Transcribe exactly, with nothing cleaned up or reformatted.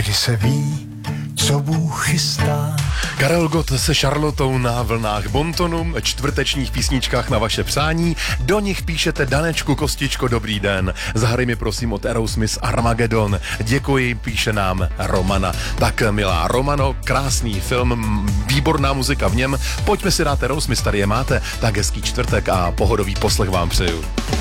kdy se ví, co Bůh chystá. Karel Gott se Charlotou na vlnách Bontonu, čtvrtečních písničkách na vaše přání. Do nich píšete: Danečku, Kostičko, dobrý den. Zahraj mi prosím od Aerosmith Armageddon. Děkuji, píše nám Romana. Tak milá Romano, krásný film, výborná muzika v něm. Pojďme si dát Aerosmith, tady je máte. Tak hezký čtvrtek a pohodový poslech vám přeju.